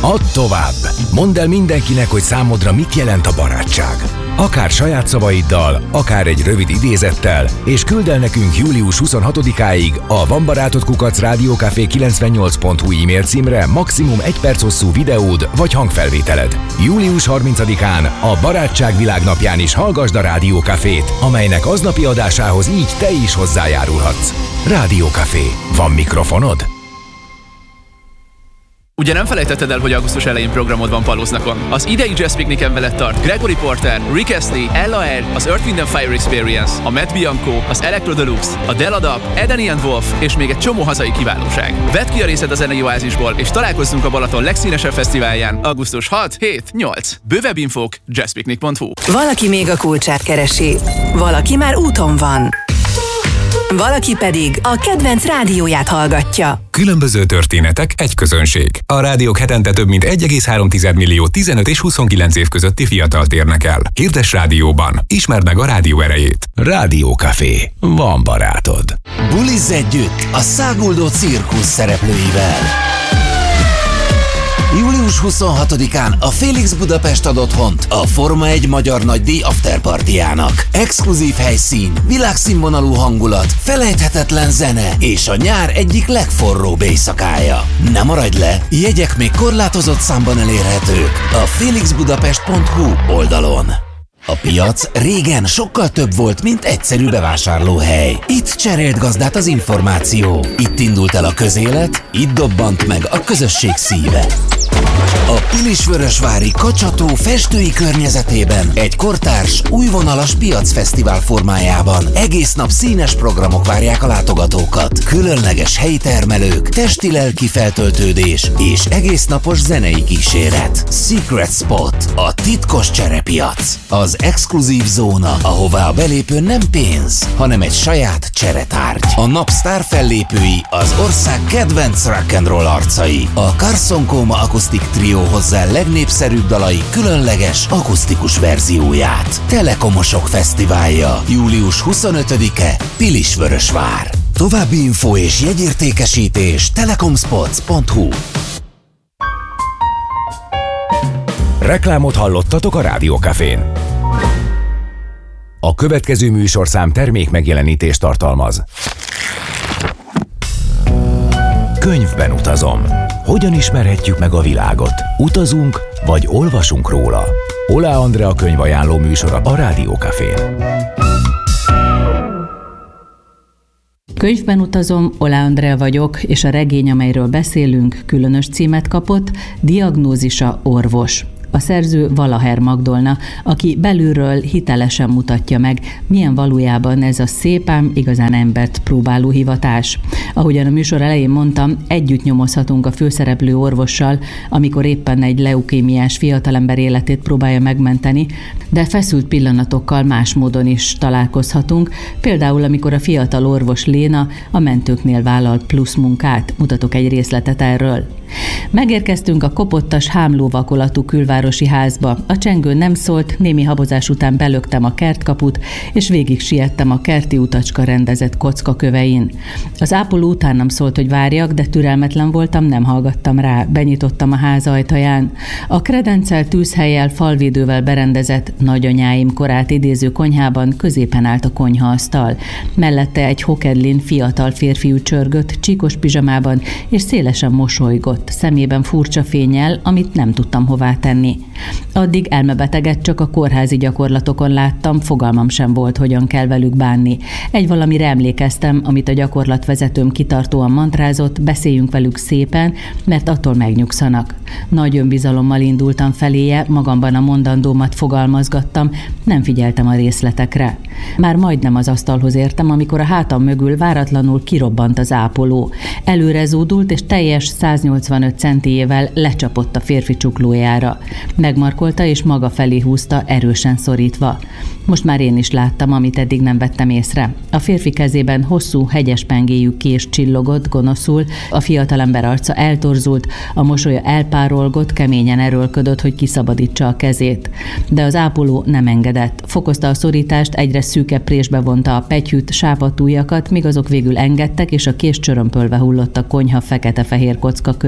Add tovább! Mondd el mindenkinek, hogy számodra mit jelent a barátság. Akár saját szavaiddal, akár egy rövid idézettel, és küld el nekünk július 26-áig a vanbarátod@rádiókafé98.hu e-mail címre maximum 1 perc hosszú videód vagy hangfelvételed. Július 30-án a Barátság Világnapján is hallgasd a Rádió Cafét, amelynek aznapi adásához így te is hozzájárulhatsz. Rádió Café. Van mikrofonod? Ugye nem felejtetted el, hogy augusztus elején programod van Palóznakon? Az idei Jazz Picnicen veled tart Gregory Porter, Rick Astley, Ella Eyre, az Earth, Wind & Fire Experience, a Matt Bianco, az Electro Deluxe, a Della Dub, Edeni & Wolf és még egy csomó hazai kiválóság. Vedd ki a részed a zenei oázisból, és találkozzunk a Balaton legszínesebb fesztiválján augusztus 6, 7, 8. Bővebb infók jazzpicnic.hu. Valaki még a kulcsát keresi, valaki már úton van. Valaki pedig a kedvenc rádióját hallgatja. Különböző történetek, egy közönség. A rádiók hetente több mint 1,3 millió 15 és 29 év közötti fiatalt érnek el. Hirdess rádióban. Ismerd meg a rádió erejét. Rádió Café. Van barátod. Bulizz együtt a Száguldó Cirkusz szereplőivel. Július 26-án a Félix Budapest ad otthont a Forma 1 magyar nagydíj afterpartyjának. Exkluzív helyszín, világszínvonalú hangulat, felejthetetlen zene és a nyár egyik legforróbb éjszakája. Ne maradj le, jegyek még korlátozott számban elérhetők a felixbudapest.hu oldalon. A piac régen sokkal több volt, mint egyszerű bevásárlóhely. Itt cserélt gazdát az információ. Itt indult el a közélet, itt dobbant meg a közösség szíve. A Pilisvörösvári Kacsató festői környezetében egy kortárs, újvonalas piacfesztivál formájában egész nap színes programok várják a látogatókat. Különleges helyi termelők, testi-lelki feltöltődés és egésznapos zenei kíséret. Secret Spot, a titkos cserepiac. Az exkluzív zóna, ahová a belépő nem pénz, hanem egy saját cseretárgy. A nap sztár fellépői az ország kedvenc rock'n'roll arcai. A Carson Coma Acoustic Trio hozzá legnépszerűbb dalai különleges akusztikus verzióját. Telekomosok fesztiválja. Július 25-e, Pilisvörösvár. További info és jegyértékesítés telekomspots.hu. Reklámot hallottatok a Rádió Cafén. A következő műsorszám termék megjelenítést tartalmaz. Könyvben utazom. Hogyan ismerhetjük meg a világot? Utazunk, vagy olvasunk róla? Oláh Andrea könyvajánló műsora a Rádió Cafén. Könyvben utazom, Oláh Andrea vagyok, és a regény, amelyről beszélünk, különös címet kapott, Diagnózisa orvos. A szerző Valaher Magdolna, aki belülről hitelesen mutatja meg, milyen valójában ez a szép ám igazán embert próbáló hivatás. Ahogyan a műsor elején mondtam, együtt nyomozhatunk a főszereplő orvossal, amikor éppen egy leukémiás fiatalember életét próbálja megmenteni, de feszült pillanatokkal más módon is találkozhatunk, például amikor a fiatal orvos Léna a mentőknél vállal plusz munkát. Mutatok egy részletet erről. Megérkeztünk a kopottas hámlóvakolatú külvárosi házba. A csengő nem szólt, némi habozás után belöktem a kertkaput, és végig siettem a kerti utacska rendezett kockakövein. Az ápoló utánam szólt, hogy várjak, de türelmetlen voltam, nem hallgattam rá. Benyitottam a ház ajtaján. A kredencelt tűzhellyel, falvédővel berendezett nagyanyáim korát idéző konyhában középen állt a konyhaasztal. Mellette egy hokedlin fiatal férfiú csörgött, csíkos pizsamában, és szélesen mosolygott, szemében furcsa fénnyel, amit nem tudtam hová tenni. Addig elmebeteget csak a kórházi gyakorlatokon láttam, fogalmam sem volt, hogyan kell velük bánni. Egy valamire emlékeztem, amit a gyakorlatvezetőm kitartóan mantrázott, beszéljünk velük szépen, mert attól megnyugszanak. Nagy önbizalommal indultam feléje, magamban a mondandómat fogalmazgattam, nem figyeltem a részletekre. Már majdnem az asztalhoz értem, amikor a hátam mögül váratlanul kirobbant az ápoló. Előre zúdult, és teljes 185 centiével lecsapott a férfi csuklójára. Megmarkolta és maga felé húzta, erősen szorítva. Most már én is láttam, amit eddig nem vettem észre. A férfi kezében hosszú, hegyes pengéjű kés csillogott gonoszul, a fiatalember arca eltorzult, a mosolya elpárolgott, keményen erőlködött, hogy kiszabadítsa a kezét. De az ápoló nem engedett. Fokozta a szorítást, egyre szűkebb présbe vonta a pegyhűt, sápadt ujjakat, míg azok végül engedtek, és a kés csörömpölve hullott a konyha fekete-fehér kocka köve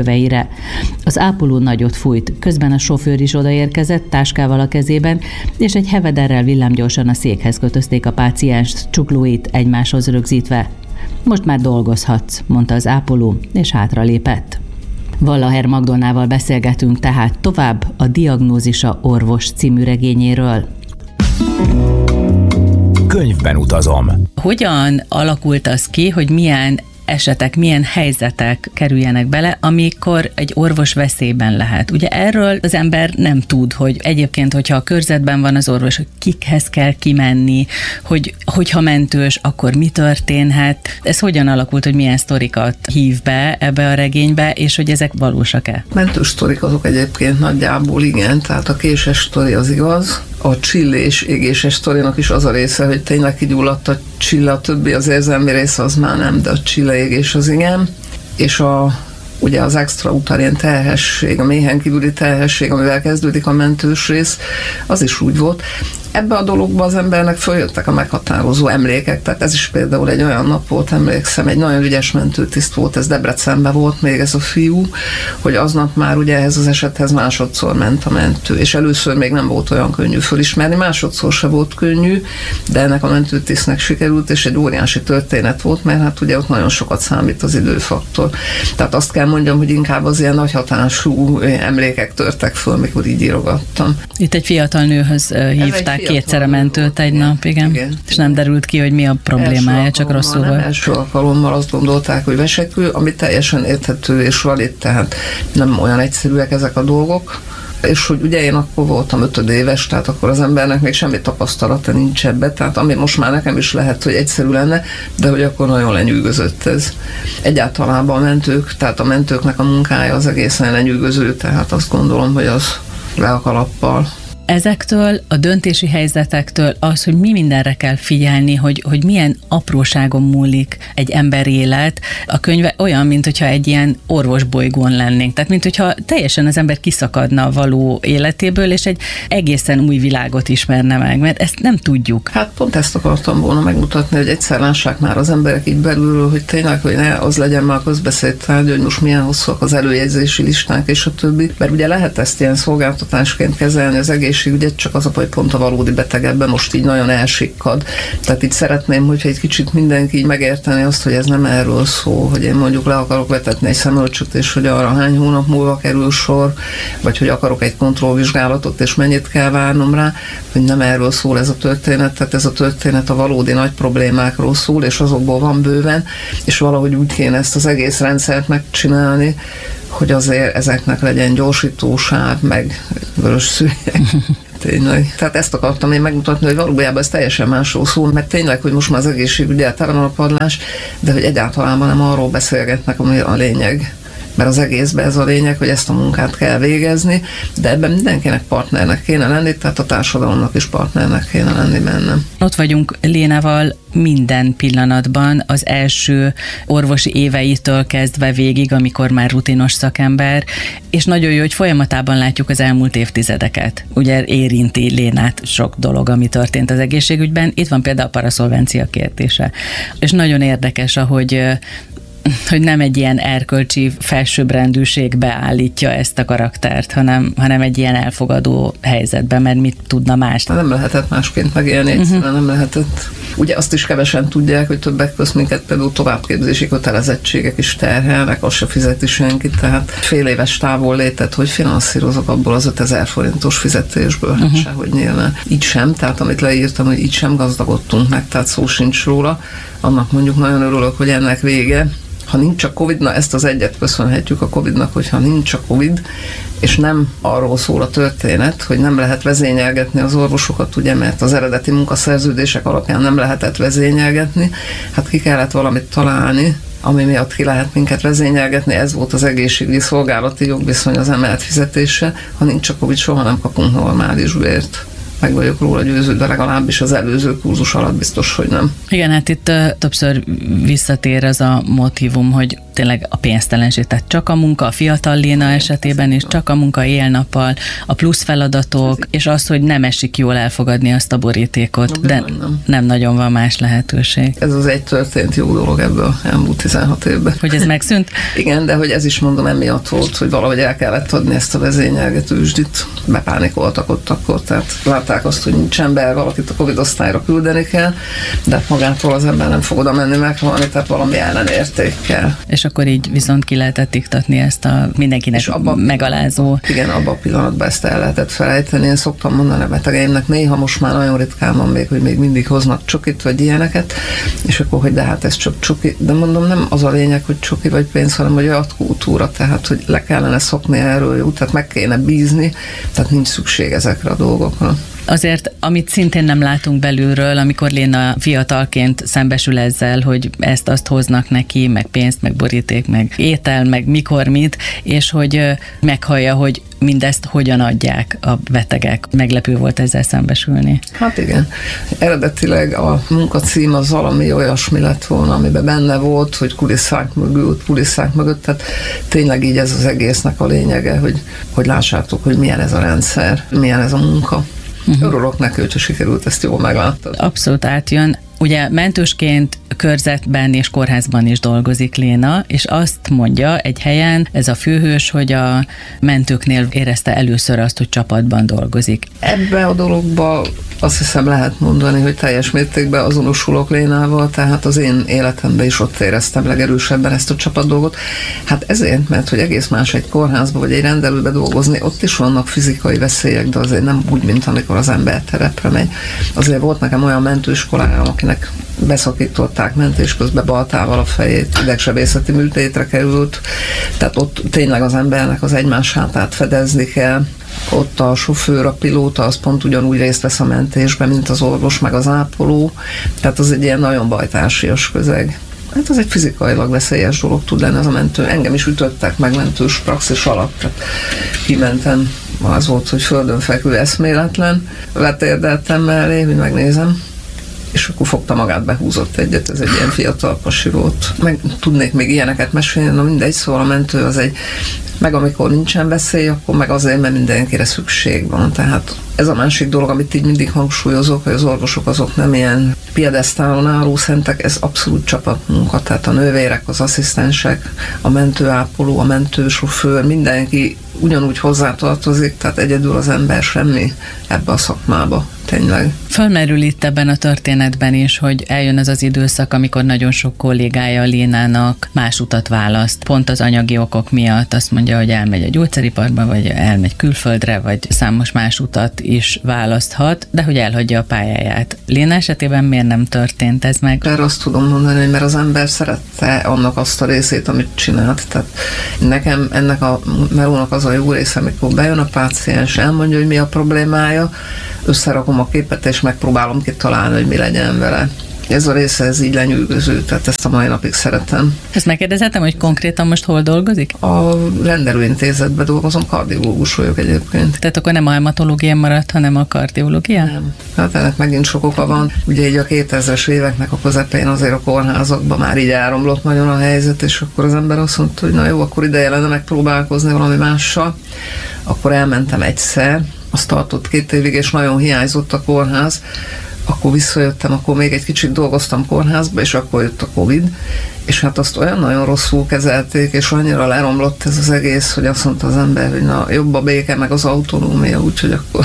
köveire. Az ápoló nagyot fújt, közben a sofőr is odaérkezett, táskával a kezében, és egy hevederrel villámgyorsan a székhez kötözték a pácienst, csuklóit egymáshoz rögzítve. Most már dolgozhatsz, mondta az ápoló, és hátralépett. Wallaher Magdolnával beszélgetünk tehát tovább a Diagnózisa orvos című regényéről. Könyvben utazom. Hogyan alakult az ki, hogy milyen esetek, milyen helyzetek kerüljenek bele, amikor egy orvos veszélyben lehet? Ugye erről az ember nem tud, hogy egyébként, hogyha a körzetben van az orvos, hogy kikhez kell kimenni, hogyha mentős, akkor mi történhet. Ez hogyan alakult, hogy milyen sztorikat hív be ebbe a regénybe, és hogy ezek valósak-e? Mentős sztorik azok egyébként nagyjából igen, tehát a késes sztori az igaz. A csillés, égéses sztorinak is az a része, hogy tényleg kigyulladt a csilla, a többi az érzelmi része az már nem, de a csilla égés az igen. És ugye az extra uterén terhesség, a méhen kívüli terhesség, amivel kezdődik a mentős rész, az is úgy volt. Ebbe a dologba az embernek följöttek a meghatározó emlékek, tehát ez is például egy olyan nap volt, emlékszem, egy nagyon ügyes mentőtiszt volt, ez Debrecenben volt még ez a fiú, hogy aznap már ugye ehhez az esethez másodszor ment a mentő, és először még nem volt olyan könnyű fölismerni, másodszor se volt könnyű, de ennek a mentőtisztnek sikerült, és egy óriási történet volt, mert hát ugye ott nagyon sokat számít az időfaktor. Tehát azt kell mondjam, hogy inkább az ilyen nagy hatású emlékek törtek föl, mikor így írogattam. Itt egy fiatal nőhöz hívták kétszer a mentőt egy nap, igen. És nem derült ki, hogy mi a problémája, csak rosszul volt. Első alkalommal azt gondolták, hogy vesekő, ami teljesen érthető és valid, tehát nem olyan egyszerűek ezek a dolgok. És hogy ugye én akkor voltam 5 éves, tehát akkor az embernek még semmi tapasztalata nincs ebbe, tehát ami most már nekem is lehet, hogy egyszerű lenne, de hogy akkor nagyon lenyűgözött ez. Egyáltalában a mentők, tehát a mentőknek a munkája az egészen lenyűgöző, tehát azt gondolom, hogy az le a kalappal. Ezektől, a döntési helyzetektől az, hogy mi mindenre kell figyelni, hogy milyen apróságon múlik egy ember élet. A könyve olyan, mint hogyha egy ilyen orvosbolygón lennénk. Tehát, mint hogyha teljesen az ember kiszakadna a való életéből, és egy egészen új világot ismerne meg, mert ezt nem tudjuk. Hát pont ezt akartam volna megmutatni, hogy egyszer lássák már az emberek így belülről, hogy tényleg, hogy ne az legyen már közbeszédtárgy, hogy most milyen hosszúak az előjegyzési listánk és a többi. Mert ugye lehet ezt ilyen szolgáltatásként kezelni az egészségügyet, csak az a baj, pont a valódi beteg ebben most így nagyon elsikkad. Tehát így szeretném, hogyha egy kicsit mindenki így megérteni azt, hogy ez nem erről szól, hogy én mondjuk le akarok vetetni egy szemölcsöt, és hogy arra hány hónap múlva kerül sor, vagy hogy akarok egy kontrollvizsgálatot, és mennyit kell várnom rá, hogy nem erről szól ez a történet. Tehát ez a történet a valódi nagy problémákról szól, és azokból van bőven, és valahogy úgy kéne ezt az egész rendszert megcsinálni, hogy azért ezeknek legyen gyorsítósáv, meg vörös szőnyeg. Tényleg. Tehát ezt akartam én megmutatni, hogy valójában ez teljesen másról szól, mert tényleg, hogy most már az egészségügyel tele van a padlás, de hogy egyáltalán nem arról beszélgetnek, ami a lényeg. Mert az egészben ez a lényeg, hogy ezt a munkát kell végezni, de ebben mindenkinek partnernek kéne lenni, tehát a társadalomnak is partnernek kéne lenni bennem. Ott vagyunk Lénával minden pillanatban, az első orvosi éveitől kezdve végig, amikor már rutinos szakember, és nagyon jó, hogy folyamatában látjuk az elmúlt évtizedeket. Ugye érinti Lénát sok dolog, ami történt az egészségügyben. Itt van például a paraszolvencia kérdése. És nagyon érdekes, hogy nem egy ilyen erkölcsi felsőbbrendűség beállítja ezt a karaktert, hanem egy ilyen elfogadó helyzetben, mert mit tudna más. Nem lehetett másként megélni, egyszerűen nem lehetett. Ugye azt is kevesen tudják, hogy többek közt minket például továbbképzési kötelezettségek is terhelnek, azt se fizeti senki, tehát fél éves távollétet, hogy finanszírozok abból az 5000 forintos fizetésből, hát sehogy nyilván. Így sem, tehát amit leírtam, hogy így sem gazdagodtunk meg, tehát szó sincs róla. Annak mondjuk nagyon örülök, hogy ennek vége. Ha nincs a Covid, na ezt az egyet köszönhetjük a Covidnak, hogyha nincs a Covid, és nem arról szól a történet, hogy nem lehet vezényelgetni az orvosokat, ugye, mert az eredeti munkaszerződések alapján nem lehetett vezényelgetni, hát ki kellett valamit találni, ami miatt ki lehet minket vezényelgetni, ez volt az egészségügyi szolgálati jogviszony az emelt fizetése, ha nincs a Covid, soha nem kapunk normális bért. Meg vagyok róla győződve, legalábbis az előző kurzus alatt biztos, hogy nem. Igen, hát itt többször visszatér az a motívum, hogy tényleg a pénztelenség, tehát csak a munka, a fiatal Léna esetében is csak a munka éjjel-nappal, a plusz feladatok, és az, hogy nem esik jól elfogadni azt a borítékot, de nem nagyon van más lehetőség. Ez az egy történt jó dolog ebből elmúlt 16 évben. Hogy ez megszűnt? Igen, de hogy ez is mondom emiatt volt, hogy valahogy el kellett adni ezt a vezényelgetősdit. Bepánikoltak ott akkor, tehát látták azt, hogy nincs ember, valakit a Covid osztályra küldeni kell, de magától az ember nem fog oda menni meghalni, tehát valami ellenértékkel. És akkor így viszont ki lehetett iktatni ezt a mindenkinek megalázó. Igen, abban a pillanatban ezt el lehetett felejteni. Én szoktam mondani a betegeimnek, néha most már nagyon ritkán van még, hogy még mindig hoznak csokit, vagy ilyeneket, és akkor, hogy de hát ez csak csoki. De mondom, nem az a lényeg, hogy csoki vagy pénz, hanem hogy olyan kultúra, tehát hogy le kellene szokni erről, jó, tehát meg kéne bízni, tehát nincs szükség ezekre a dolgokra. Azért, amit szintén nem látunk belülről, amikor Léna fiatalként szembesül ezzel, hogy ezt-azt hoznak neki, meg pénzt, meg boríték, meg étel, meg mikor mit, és hogy meghallja, hogy mindezt hogyan adják a betegek. Meglepő volt ezzel szembesülni. Hát igen. Eredetileg a munkacím az valami olyasmi lett volna, amiben benne volt, hogy kulisszák mögött, tehát tényleg így ez az egésznek a lényege, hogy lássátok, hogy milyen ez a rendszer, milyen ez a munka. Örülök neki, hogyha sikerült ezt jól megláttad. Abszolút átjön. Ugye mentősként körzetben és kórházban is dolgozik Léna, és azt mondja egy helyen, ez a főhős, hogy a mentőknél érezte először azt, hogy csapatban dolgozik. Ebbe a dologba azt hiszem lehet mondani, hogy teljes mértékben azonosulok Lénával, tehát az én életemben is ott éreztem legerősebben ezt a csapatdolgot. Hát ezért, mert hogy egész más egy kórházba vagy egy rendelőbe dolgozni, ott is vannak fizikai veszélyek, de azért nem úgy, mint amikor az ember terepre megy. Azért volt nekem olyan mentőiskolám, akinek beszakították mentés közben baltával a fejét, idegsebészeti műtétre került, tehát ott tényleg az embernek az egymás hátát fedezni kell. Ott a sofőr, a pilóta, az pont ugyanúgy részt vesz a mentésben, mint az orvos, meg az ápoló, tehát az egy ilyen nagyon bajtársias közeg. Hát az egy fizikailag veszélyes dolog tud lenni az a mentő. Engem is ütöttek meg mentős praxis alatt, tehát kimentem, az volt, hogy földön fekvő eszméletlen, letérdeltem mellé, hogy megnézem, és akkor fogta magát, behúzott egyet, ez egy ilyen fiatal pasi volt. Meg tudnék még ilyeneket mesélni, na mindegy, szóval a mentő az egy, meg amikor nincsen veszély, akkor meg azért, mert mindenkire szükség van. Tehát ez a másik dolog, amit így mindig hangsúlyozok, hogy az orvosok azok nem ilyen piedesztálon álló szentek, ez abszolút csapatmunka. Tehát a nővérek, az asszisztensek, a mentőápoló, a mentősofőr, mindenki ugyanúgy hozzátartozik, tehát egyedül az ember semmi ebbe a szakmába. Tényleg. Fölmerül itt ebben a történetben is, hogy eljön az az időszak, amikor nagyon sok kollégája Lénának más utat választ. Pont az anyagi okok miatt azt mondja, hogy elmegy a gyógyszeriparba, vagy elmegy külföldre, vagy számos más utat is választhat, de hogy elhagyja a pályáját. Léna esetében miért nem történt ez meg? Erre azt tudom mondani, hogy mert az ember szerette annak azt a részét, amit csinált. Tehát nekem ennek a melónak az a jó része, amikor bejön a páciens, elmondja, hogy mi a problémája, összerakom a képet, és megpróbálom kitalálni, hogy mi legyen vele. Ez a része, ez így lenyűgöző, tehát ezt a mai napig szeretem. Ezt megkérdezhetem, hogy konkrétan most hol dolgozik? A rendelőintézetben dolgozom, kardiológus vagyok egyébként. Tehát akkor nem a hematológia maradt, hanem a kardiológia? Nem. Hát ennek megint sok oka van. Ugye így a 2000-es éveknek a közepén azért a kórházakban már így elromlott nagyon a helyzet, és akkor az ember azt mondta, hogy na jó, akkor ideje lenne megpróbálkozni valami mással. Akkor elmentem egyszer, azt tartott 2 évig, és nagyon hiányzott a kórház. Akkor visszajöttem, akkor még egy kicsit dolgoztam kórházba, és akkor jött a Covid, és hát azt olyan nagyon rosszul kezelték, és annyira leromlott ez az egész, hogy azt mondta az ember, hogy na, jobb a béke, meg az autonómia, úgyhogy akkor...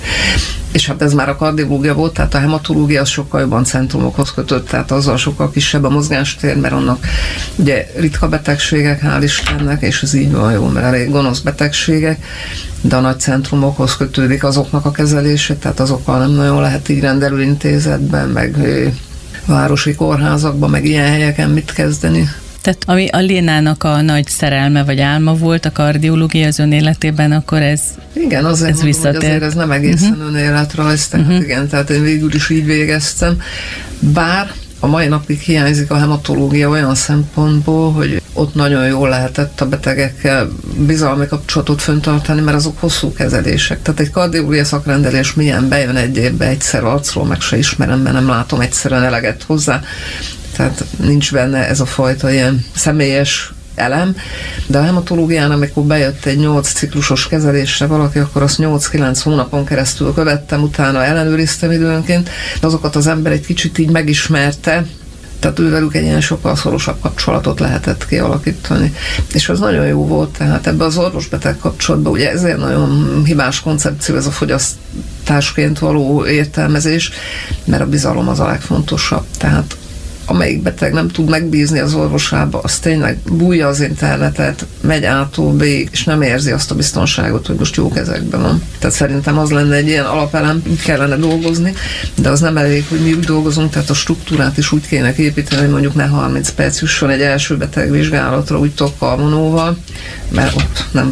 És hát ez már a kardiológia volt, tehát a hematológia az sokkal jobban centrumokhoz kötött, tehát azzal sokkal kisebb a mozgástér, mert annak ugye ritka betegségek, hál' Istennek, és ez így van jó, mert elég gonosz betegségek, de a nagy centrumokhoz kötődik azoknak a kezelése, tehát azokkal nem nagyon lehet így rendelőintézetben, meg városi kórházakban, meg ilyen helyeken mit kezdeni. Tehát ami a Lénának a nagy szerelme vagy álma volt, a kardiológia az ön életében, akkor ez igen, azért ez mondom, hogy azért ez nem egészen önéletrajz, tehát igen, tehát én végül is így végeztem. Bár a mai napig hiányzik a hematológia olyan szempontból, hogy ott nagyon jól lehetett a betegekkel bizalmi kapcsolatot fenntartani, mert azok hosszú kezelések. Tehát egy kardiológia szakrendelés milyen bejön egy évbe egyszer arcról, meg se ismerem, mert nem látom egyszerűen eleget hozzá. Tehát nincs benne ez a fajta ilyen személyes elem, de a hematológián, amikor bejött egy 8 ciklusos kezelésre valaki, akkor azt 8-9 hónapon keresztül követtem, utána ellenőriztem időnként, de azokat az ember egy kicsit így megismerte, tehát ővelük egy ilyen sokkal szorosabb kapcsolatot lehetett kialakítani. És az nagyon jó volt, tehát ebbe az orvos-beteg kapcsolatban, ugye ezért nagyon hibás koncepció ez a fogyasztásként való értelmezés, mert a bizalom az a legfontosabb. Tehát amelyik beteg nem tud megbízni az orvosába, az tényleg bújja az internetet, megy A-tól B-ig, és nem érzi azt a biztonságot, hogy most jó kezekben van. Tehát szerintem az lenne egy ilyen alapelem, úgy kellene dolgozni, de az nem elég, hogy mi úgy dolgozunk, tehát a struktúrát is úgy kéne építeni, hogy mondjuk ne 30 perc jusson egy első betegvizsgálatra, úgy Kalmanóval, mert ott nem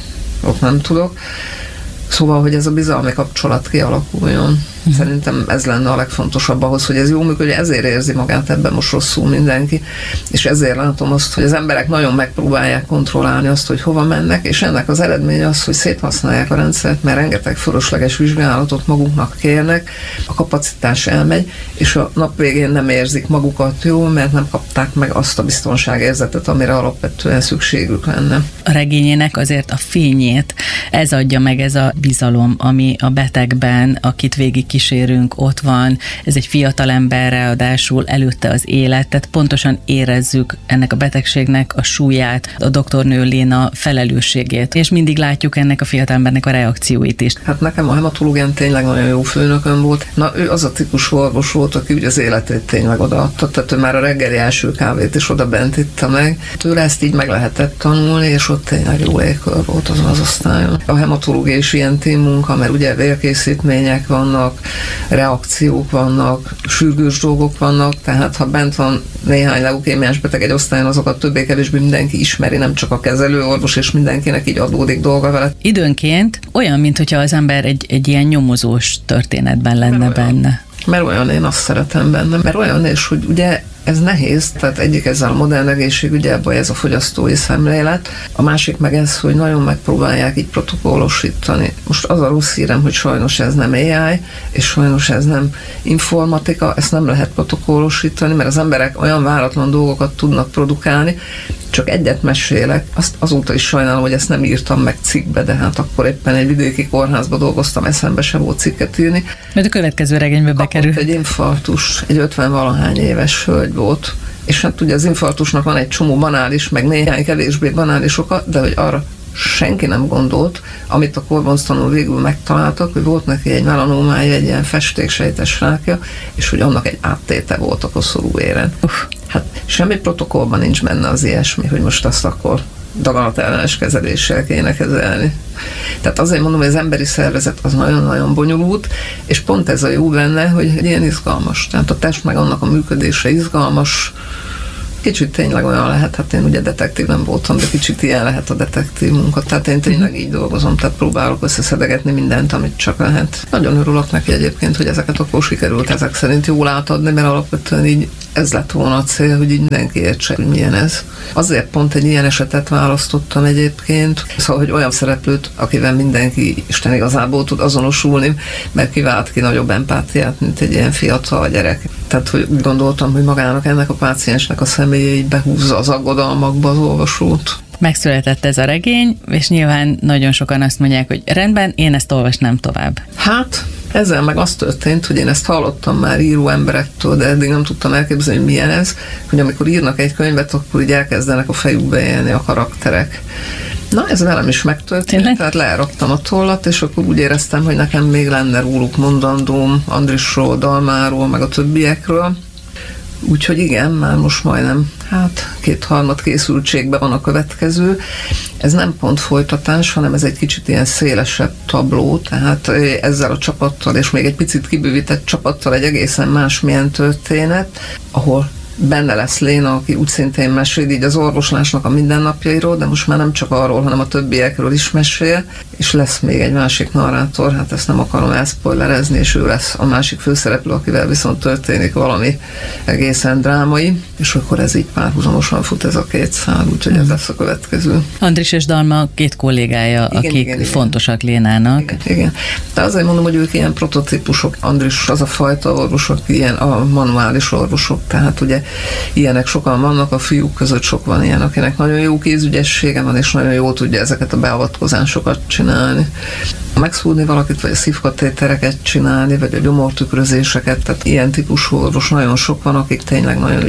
tudok. Szóval, hogy ez a bizalmi kapcsolat kialakuljon. Szerintem ez lenne a legfontosabb ahhoz, hogy ez jól működjön, ezért érzi magát ebben most rosszul mindenki, és ezért látom azt, hogy az emberek nagyon megpróbálják kontrollálni azt, hogy hova mennek, és ennek az eredménye az, hogy széthasználják a rendszert, mert rengeteg fölösleges vizsgálatot maguknak kérnek, a kapacitás elmegy, és a nap végén nem érzik magukat jól, mert nem kapták meg azt a biztonságérzetet, amire alapvetően szükségük lenne. A regényének azért a fényét, ez adja meg, ez a bizalom, ami a betegben, akit végig kísérünk, ott van, ez egy fiatal ember, ráadásul előtte az élet, tehát pontosan érezzük ennek a betegségnek a súlyát, a doktornő Léna felelősségét, és mindig látjuk ennek a fiatal embernek a reakcióit is. Hát nekem a hematológián tényleg nagyon jó főnököm volt. Na, ő az a típusú orvos volt, aki ugye az életét tényleg odaadta, tehát ő már a reggeli első kávét is oda bent itta meg. Tőle ezt így meg lehetett tanulni, és ott tényleg jó légkör volt azon az osztályon. A hematológia is ilyen teammunka, mert ugye vérkészítmények vannak, reakciók vannak, sürgős dolgok vannak, tehát ha bent van néhány leukémiás beteg egy osztályon, azokat többé-kevésbé mindenki ismeri, nem csak a kezelőorvos, és mindenkinek így adódik dolga vele. Időnként olyan, mintha az ember egy ilyen nyomozós történetben lenne benne. Mert olyan, én azt szeretem benne, mert olyan, és hogy ugye ez nehéz, tehát egyik ezzel a modern egészségügyben ez a fogyasztói szemlélet, a másik meg ez, hogy nagyon megpróbálják így protokollosítani. Most az a rossz hírem, hogy sajnos ez nem AI, és sajnos ez nem informatika, ezt nem lehet protokollosítani, mert az emberek olyan váratlan dolgokat tudnak produkálni, csak egyet mesélek, azt azóta is sajnálom, hogy ezt nem írtam meg cikkbe, de hát akkor éppen egy vidéki kórházba dolgoztam, eszembe se volt cikket írni. Mert a következő regénybe bekerül. Kapott egy infarktus, egy 50-valahány éves hölgy volt, és hát ugye az infarktusnak van egy csomó banális, meg néhány kevésbé banális oka, de hogy arra senki nem gondolt, amit a korbonctanul végül megtaláltak, hogy volt neki egy melanómája, egy ilyen festéksejtes rákja, és hogy annak egy áttéte volt a koszorú éren. Hát semmi protokollban nincs benne az ilyesmi, hogy most azt akkor daganatellenes kezeléssel kéne kezelni. Tehát azért mondom, hogy az emberi szervezet az nagyon-nagyon bonyolult, és pont ez a jó benne, hogy ilyen izgalmas. Tehát a test meg annak a működése izgalmas, kicsit tényleg olyan lehet, hát én ugye detektív nem voltam, de kicsit ilyen lehet a detektív munka. Tehát én tényleg így dolgozom, tehát próbálok összeszedegetni mindent, amit csak lehet. Nagyon örülök neki egyébként, hogy ezeket akkor sikerült ezek szerint jól átadni, mert alapvetően így ez lett volna a cél, hogy így mindenki értse, hogy milyen ez. Azért pont egy ilyen esetet választottam egyébként, szóval, hogy olyan szereplőt, akivel mindenki Isten igazából tud azonosulni, mert kivált ki nagyobb empátiát, mint egy ilyen fiatal gyerek. Tehát, hogy gondoltam, hogy magának ennek a páciensnek a személye így behúzza az aggodalmakba az olvasót. Megszületett ez a regény, és nyilván nagyon sokan azt mondják, hogy rendben, én ezt olvasnám tovább. Hát, ezzel meg az történt, hogy én ezt hallottam már író emberektől, de eddig nem tudtam elképzelni, hogy milyen ez, hogy amikor írnak egy könyvet, akkor így elkezdenek a fejükbe élni a karakterek. Na, ez velem is megtörtént, tehát leraktam a tollat, és akkor úgy éreztem, hogy nekem még lenne róluk mondandóm, Andrisról, Dalmáról, meg a többiekről. Úgyhogy igen, már most majdnem, 2/3 készültségben van a következő. Ez nem pont folytatás, hanem ez egy kicsit ilyen szélesebb tabló, tehát ezzel a csapattal, és még egy picit kibővített csapattal egy egészen másmilyen történet, ahol benne lesz Léna, aki úgy szintén mesél így az orvoslásnak a mindennapjairól, de most már nem csak arról, hanem a többiekről is mesél, és lesz még egy másik narrátor, hát ezt nem akarom elszpoilerezni, és ő lesz a másik főszereplő, akivel viszont történik valami egészen drámai, és akkor ez így párhuzamosan fut ez a két szál, úgyhogy ez lesz a következő. Andris és Dalma két kollégája, akik igen. fontosak Lénának. Igen. De azért mondom, hogy ők ilyen prototípusok. Andris az a fajta orvosok, ilyen a manuális orvosok, tehát ugye ilyenek sokan vannak, a fiúk között sok van ilyen, akinek nagyon jó kézügyessége van, és nagyon jól tudja ezeket a beavatkozásokat csinálni. Megszúrni valakit, vagy a szívkatétereket csinálni, vagy a gyomortükrözéseket, tehát ilyen típusú orvos nagyon sok van, akik tényleg nagyon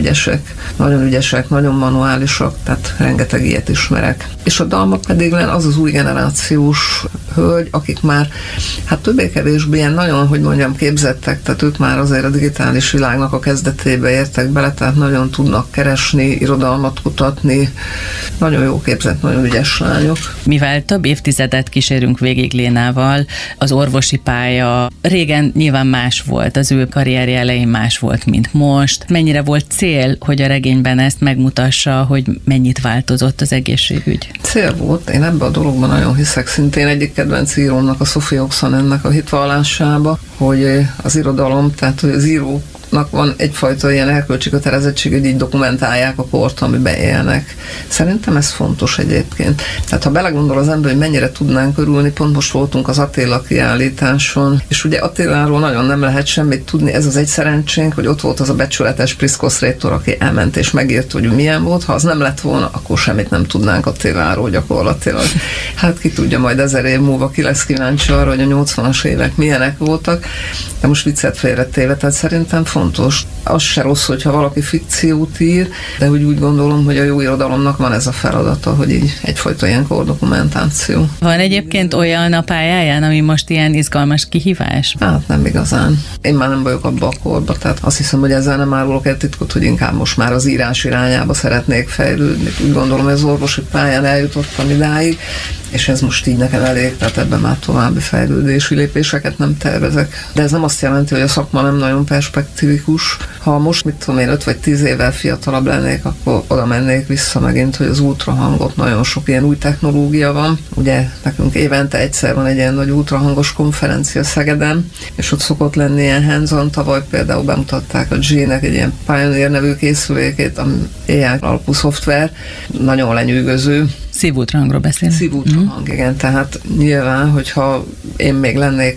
ügyesek, nagyon manuálisak, tehát rengeteg ilyet ismerek. És a Dalma pedig az az új generációs hölgy, akik már többé-kevésbé ilyen nagyon, hogy mondjam, képzettek, tehát ők már azért a digitális világnak a kezdetébe értek bele, tehát nagyon tudnak keresni, irodalmat kutatni, nagyon jó képzett, nagyon ügyes lányok. Mivel több évtizedet kísérünk végig Lénával, az orvosi pálya régen nyilván más volt, az ő karrierje elején más volt, mint most. Mennyire volt cél, hogy a regényben ezt megmutassa, hogy mennyit változott az egészségügy? Cél volt, én ebben a dologban nagyon hiszek, szintén egyik kedvenc írómnak, a Sophie Oxenennek a hitvallásába, hogy az irodalom, tehát hogy az írók van egyfajta ilyen erkölcsi kötelezettség, hogy így dokumentálják a kort, amiben élnek. Szerintem ez fontos egyébként. Tehát ha belegondol az ember, hogy mennyire tudnánk örülni, pont most voltunk az Attila kiállításon, és ugye Attiláról nagyon nem lehet semmit tudni, ez az egy szerencsénk, hogy ott volt az a becsületes Priszkosz rétor, aki elment és megírt, hogy milyen volt. Ha az nem lett volna, akkor semmit nem tudnánk Attiláról gyakorlatilag. Hát ki tudja, majd 1000 év múlva ki lesz kíváncsi arra, hogy a 80-as évek milyenek voltak, de most viccet félretéve, tehát szerintem fontos. Az se rossz, hogyha valaki fikciót ír, de úgy gondolom, hogy a jó irodalomnak van ez a feladata, hogy így egyfajta ilyen kordokumentáció. Van egyébként olyan a pályáján, ami most ilyen izgalmas kihívás? Hát nem igazán. Én már nem vagyok abba a korba, tehát azt hiszem, hogy ezzel nem árulok egy titkot, hogy inkább most már az írás irányába szeretnék fejlődni. Úgy gondolom, hogy az orvosi pályán eljutottam idáig, és ez most így nekem elég, tehát ebben már további fejlődési lépéseket nem tervezek. De ez nem azt jelenti, hogy a szakma nem nagyon perspektívikus. Ha most, 5 vagy 10 évvel fiatalabb lennék, akkor oda mennék vissza megint, hogy az ultrahangot, nagyon sok ilyen új technológia van. Ugye nekünk évente egyszer van egy ilyen nagy ultrahangos konferencia Szegeden, és ott szokott lenni ilyen hands-on. Tavaly például bemutatták a G-nek egy ilyen Pioneer nevű készülékét, ami AI alapú szoftver, nagyon lenyűgöző. Szívultrahangról beszélünk. Szívultrahang, igen. Tehát nyilván, hogyha én még lennék,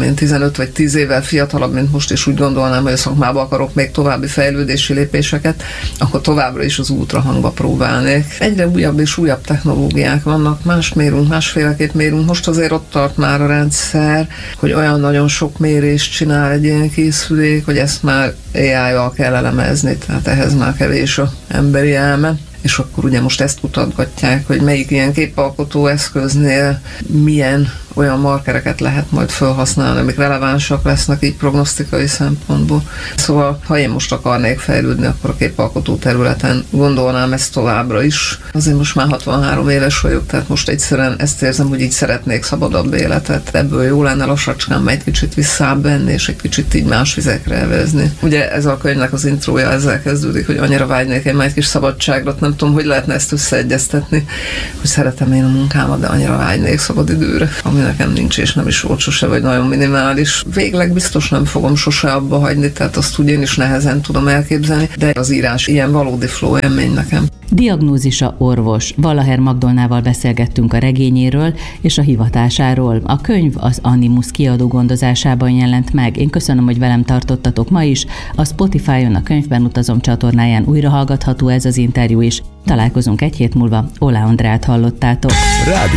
15 vagy 10 évvel fiatalabb, mint most, és úgy gondolnám, hogy a szakmába akarok még további fejlődési lépéseket, akkor továbbra is az ultrahangba próbálnék. Egyre újabb és újabb technológiák vannak, más mérünk, másféleképp mérünk. Most azért ott tart már a rendszer, hogy olyan nagyon sok mérést csinál egy ilyen készülék, hogy ezt már AI-val kell elemezni, tehát ehhez már kevés az emberi elme. És akkor ugye most ezt kutatgatják, hogy melyik ilyen képalkotó eszköznél milyen olyan markereket lehet majd felhasználni, amik relevánsak lesznek így prognosztikai szempontból. Szóval, ha én most akarnék fejlődni, akkor a képalkotó területen gondolnám ezt továbbra is. Azért most már 63 éves vagyok, tehát most egyszerűen ezt érzem, hogy így szeretnék szabadabb életet. Ebből jó lenne lassacskán egy kicsit visszább venni, és egy kicsit így más vizekre elvezni. Ugye ez a könyvnek az intrója ezzel kezdődik, hogy annyira vágynék én már egy kis szabadságra, nem tudom, hogy lehetne ezt összeegyeztetni, hogy szeretem én a munkámat, de annyira vágynék szabadidőre, ami nekem nincs, és nem is volt sose, vagy nagyon minimális. Végleg biztos nem fogom sose abba hagyni, tehát azt úgy én is nehezen tudom elképzelni, de az írás ilyen valódi flow élmény nekem. Diagnózisa orvos. Vallaher Magdolnával beszélgettünk a regényéről és a hivatásáról. A könyv az Animus kiadó gondozásában jelent meg. Én köszönöm, hogy velem tartottatok ma is. A Spotify-on, a Könyvben utazom csatornáján újra hallgatható ez az interjú is. Találkozunk egy hét múlva. Oláh Andrát hallottátok.